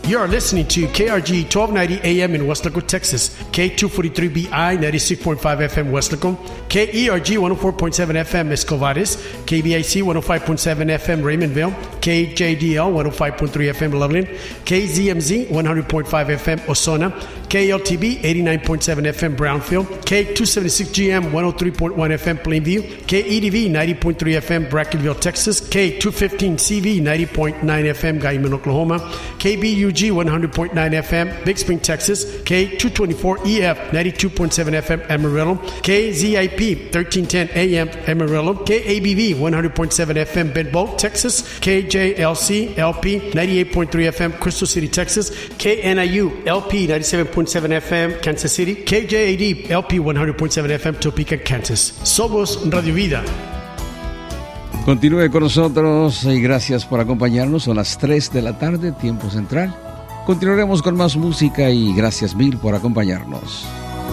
You are listening to KRG 1290 AM in Weslaco, Texas, K243BI 96.5 FM Weslaco, KERG 104.7 FM Escovares, KBIC 105.7 FM Raymondville, KJDL 105.3 FM Loveland, KZMZ 100.5 FM Osona, KLTB 89.7 FM Brownfield, K276GM 103.1 FM Plainview, KEDV 90.3 FM Brackenville, Texas, K215CV 90.9 FM Guyman, Oklahoma, KBUG 100.9 FM Big Spring, Texas, K224EF 92.7 FM Amarillo, KZIP 1310 AM Amarillo, KABV 100.7 FM Benbow, Texas, KJLC LP 98.3 FM Crystal City, Texas, KNIU LP 97.7 FM Kansas City, KJAD LP 100.7 FM Topeka, Kansas. Somos Radio Vida. Continúe con nosotros y gracias por acompañarnos. Son las 3 de la tarde, tiempo central. Continuaremos con más música y gracias mil por acompañarnos.